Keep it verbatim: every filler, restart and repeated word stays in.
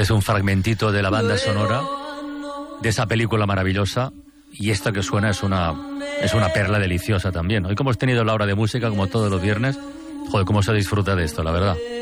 Este es un fragmentito de la banda sonora de esa película maravillosa, y esta que suena es una, es una perla deliciosa también. Hoy, como hemos tenido la hora de música, como todos los viernes, joder, cómo se disfruta de esto, la verdad.